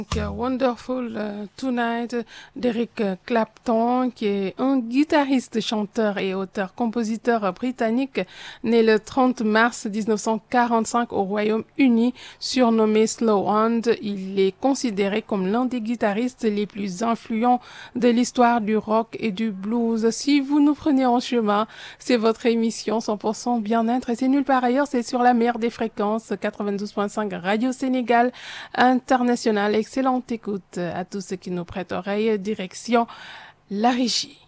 Wonderful Tonight d'Eric Clapton, qui est un guitariste, chanteur et auteur-compositeur britannique né le 30 mars 1945 au Royaume-Uni, surnommé Slow Hand. Il est considéré comme l'un des guitaristes les plus influents de l'histoire du rock et du blues. Si vous nous prenez en chemin, c'est votre émission 100% bien-être et c'est nulle part ailleurs, c'est sur la meilleure des fréquences 92.5 Radio Sénégal International. Excellente écoute à tous ceux qui nous prêtent oreille. Direction la régie.